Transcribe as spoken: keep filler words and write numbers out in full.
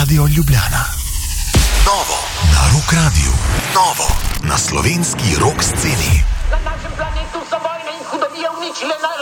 Radio Ljubljana. Novo na Rock Radiu. Novo na slovenski rock sceni. Na našem planetu so vojne in hudobije uničile naj